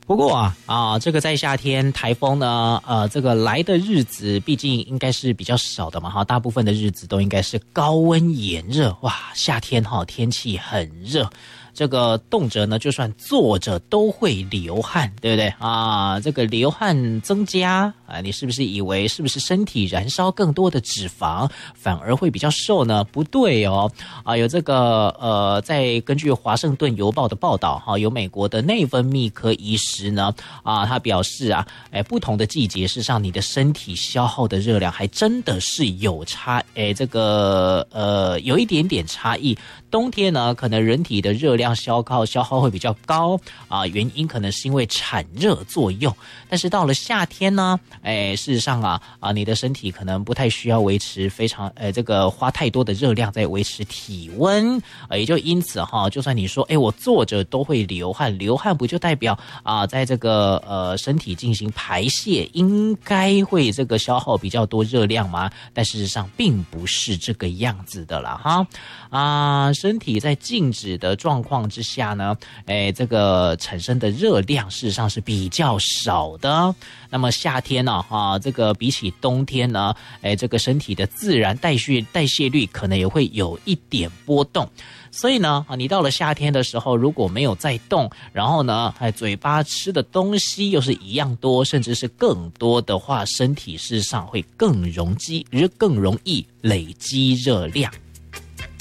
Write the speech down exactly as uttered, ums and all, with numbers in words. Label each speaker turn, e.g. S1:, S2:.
S1: 不过啊啊，这个在夏天台风呢，呃，这个来的日子毕竟应该是比较少的嘛哈，大部分的日子都应该是高温炎热，哇，夏天哈天气很热。这个动辄呢，就算坐着都会流汗，对不对啊？这个流汗增加啊，你是不是以为是不是身体燃烧更多的脂肪，反而会比较瘦呢？不对哦，啊，有这个呃，在根据华盛顿邮报的报道哈，有美国的内分泌科医师呢啊，他表示啊，哎，不同的季节，事实上你的身体消耗的热量还真的是有差，哎，这个呃有一点点差异。冬天呢，可能人体的热量消耗消耗会比较高啊，原因可能是因为产热作用。但是到了夏天呢，哎，事实上啊啊，你的身体可能不太需要维持非常呃这个花太多的热量在维持体温，呃，也就因此哈，就算你说哎我坐着都会流汗，流汗不就代表啊在这个呃身体进行排泄，应该会这个消耗比较多热量吗？但事实上并不是这个样子的啦哈啊。身体在静止的状况之下呢，哎，这个产生的热量事实上是比较少的。那么夏天呢，啊，这个比起冬天呢，哎，这个身体的自然代谢代谢率可能也会有一点波动。所以呢，啊，你到了夏天的时候，如果没有在动，然后呢，哎，嘴巴吃的东西又是一样多，甚至是更多的话，身体事实上会更容积，更容易累积热量。